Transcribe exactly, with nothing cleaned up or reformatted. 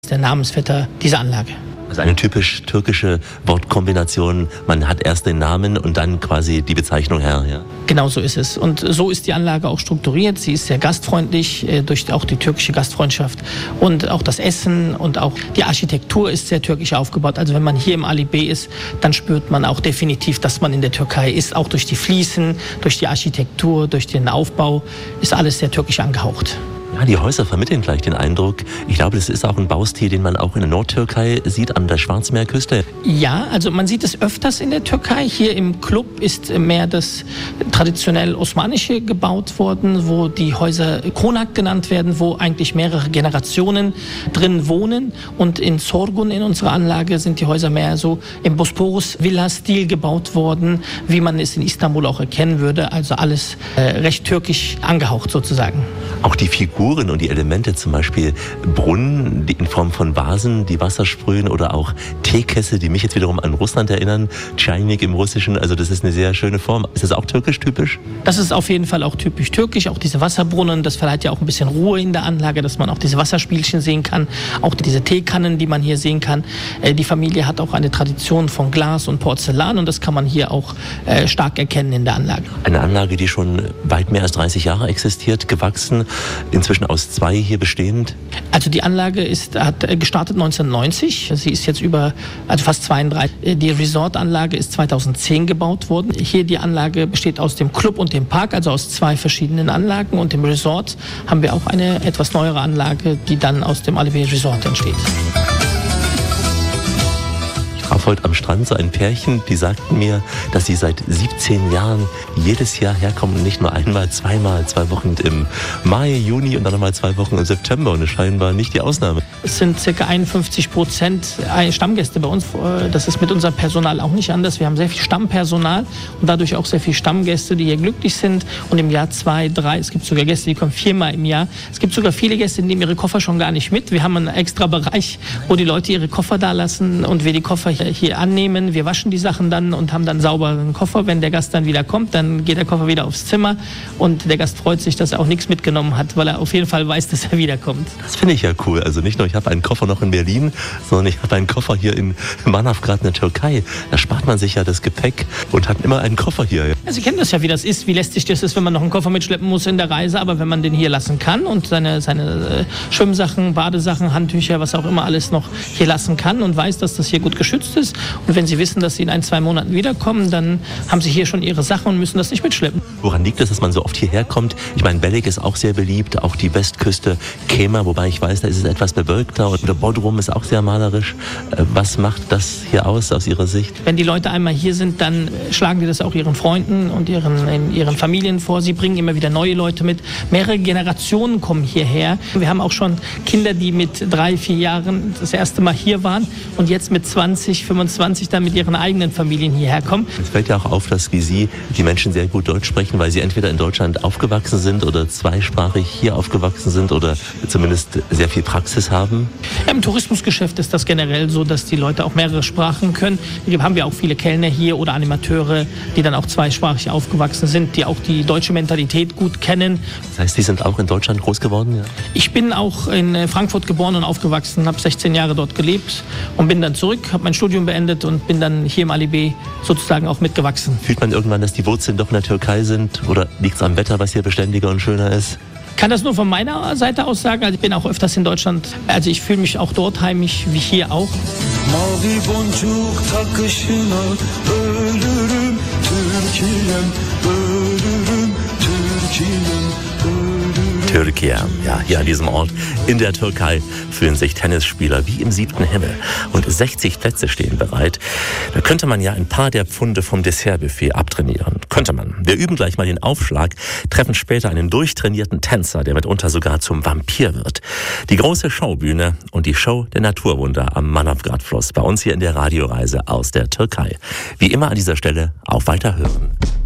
der Namensvetter dieser Anlage. Also eine typisch türkische Wortkombination. Man hat erst den Namen und dann quasi die Bezeichnung her. Ja? Genau so ist es. Und so ist die Anlage auch strukturiert. Sie ist sehr gastfreundlich, durch auch die türkische Gastfreundschaft. Und auch das Essen und auch die Architektur ist sehr türkisch aufgebaut. Also wenn man hier im Ali Bey ist, dann spürt man auch definitiv, dass man in der Türkei ist. Auch durch die Fliesen, durch die Architektur, durch den Aufbau ist alles sehr türkisch angehaucht. Ja, die Häuser vermitteln gleich den Eindruck. Ich glaube, das ist auch ein Baustil, den man auch in der Nordtürkei sieht, an der Schwarzmeerküste. Ja, also man sieht es öfters in der Türkei. Hier im Club ist mehr das traditionell Osmanische gebaut worden, wo die Häuser Konak genannt werden, wo eigentlich mehrere Generationen drin wohnen. Und in Sorgun, in unserer Anlage, sind die Häuser mehr so im Bosporus-Villa-Stil gebaut worden, wie man es in Istanbul auch erkennen würde. Also alles äh, recht türkisch angehaucht sozusagen. Auch die Figuren und die Elemente, zum Beispiel Brunnen die in Form von Vasen, die Wasser sprühen, oder auch Teekessel, die mich jetzt wiederum an Russland erinnern, Çaynik im Russischen, also das ist eine sehr schöne Form. Ist das auch türkisch typisch? Das ist auf jeden Fall auch typisch türkisch, auch diese Wasserbrunnen, das verleiht ja auch ein bisschen Ruhe in der Anlage, dass man auch diese Wasserspielchen sehen kann, auch diese Teekannen, die man hier sehen kann. Die Familie hat auch eine Tradition von Glas und Porzellan und das kann man hier auch stark erkennen in der Anlage. Eine Anlage, die schon weit mehr als dreißig Jahre existiert, gewachsen, inzwischen aus zwei hier bestehend? Also die Anlage ist, hat gestartet neunzehnhundertneunzig. Sie ist jetzt über, also fast zweiunddreißig. Die Resort-Anlage ist zweitausendzehn gebaut worden. Hier die Anlage besteht aus dem Club und dem Park, also aus zwei verschiedenen Anlagen. Und im Resort haben wir auch eine etwas neuere Anlage, die dann aus dem Ali Bey Resort entsteht. Ich traf heute am Strand so ein Pärchen, die sagten mir, dass sie seit siebzehn Jahren jedes Jahr herkommen und nicht nur einmal, zweimal, zwei Wochen im Mai, Juni und dann nochmal zwei Wochen im September, und es scheinbar nicht die Ausnahme. Es sind ca. einundfünfzig Prozent Stammgäste bei uns. Das ist mit unserem Personal auch nicht anders. Wir haben sehr viel Stammpersonal und dadurch auch sehr viele Stammgäste, die hier glücklich sind und im Jahr zwei, drei, es gibt sogar Gäste, die kommen viermal im Jahr. Es gibt sogar viele Gäste, die nehmen ihre Koffer schon gar nicht mit. Wir haben einen extra Bereich, wo die Leute ihre Koffer da lassen und wir die Koffer hier annehmen. Wir waschen die Sachen dann und haben dann sauberen Koffer. Wenn der Gast dann wieder kommt, dann geht der Koffer wieder aufs Zimmer und der Gast freut sich, dass er auch nichts mitgenommen hat, weil er auf jeden Fall weiß, dass er wiederkommt. Das finde ich ja cool. Also nicht nur, ich habe einen Koffer noch in Berlin, sondern ich habe einen Koffer hier in Manavgat in der Türkei. Da spart man sich ja das Gepäck und hat immer einen Koffer hier. Also Sie kennen das ja, wie das ist, wie lästig das ist, wenn man noch einen Koffer mitschleppen muss in der Reise, aber wenn man den hier lassen kann und seine, seine äh, Schwimmsachen, Badesachen, Handtücher, was auch immer alles noch hier lassen kann und weiß, dass das hier gut geschützt ist, und wenn Sie wissen, dass Sie in ein, zwei Monaten wiederkommen, dann haben Sie hier schon Ihre Sachen und müssen das nicht mitschleppen. Woran liegt es, dass man so oft hierher kommt? Ich meine, Belek ist auch sehr beliebt, auch die Westküste, Kemer, wobei ich weiß, da ist es etwas bewölkter, und Bodrum ist auch sehr malerisch. Was macht das hier aus, aus Ihrer Sicht? Wenn die Leute einmal hier sind, dann schlagen die das auch ihren Freunden und ihren, ihren Familien vor. Sie bringen immer wieder neue Leute mit. Mehrere Generationen kommen hierher. Wir haben auch schon Kinder, die mit drei, vier Jahren das erste Mal hier waren und jetzt mit zwanzig, fünfundzwanzig dann mit ihren eigenen Familien hierher kommen. Es fällt ja auch auf, dass wie Sie die Menschen sehr gut Deutsch sprechen, weil sie entweder in Deutschland aufgewachsen sind oder zweisprachig hier aufgewachsen sind oder zumindest sehr viel Praxis haben. Im Tourismusgeschäft ist das generell so, dass die Leute auch mehrere Sprachen können. Hier haben wir auch viele Kellner hier oder Animateure, die dann auch zweisprachig aufgewachsen sind, die auch die deutsche Mentalität gut kennen. Das heißt, Sie sind auch in Deutschland groß geworden? Ja? Ich bin auch in Frankfurt geboren und aufgewachsen, habe sechzehn Jahre dort gelebt und bin dann zurück, habe mein Studium beendet und bin dann hier im Ali Bey sozusagen auch mitgewachsen. Fühlt man irgendwann, dass die Wurzeln doch in der Türkei sind, oder liegt es am Wetter, was hier beständiger und schöner ist? Ich kann das nur von meiner Seite aus sagen. Also ich bin auch öfters in Deutschland. Also ich fühle mich auch dort heimisch, wie hier auch. Türkei, ja, hier an diesem Ort in der Türkei fühlen sich Tennisspieler wie im siebten Himmel. Und sechzig Plätze stehen bereit. Da könnte man ja ein paar der Pfunde vom Dessertbuffet abtrainieren. Könnte man. Wir üben gleich mal den Aufschlag, treffen später einen durchtrainierten Tänzer, der mitunter sogar zum Vampir wird. Die große Showbühne und die Show der Naturwunder am Manavgat-Fluss bei uns hier in der Radioreise aus der Türkei. Wie immer an dieser Stelle auf Weiterhören.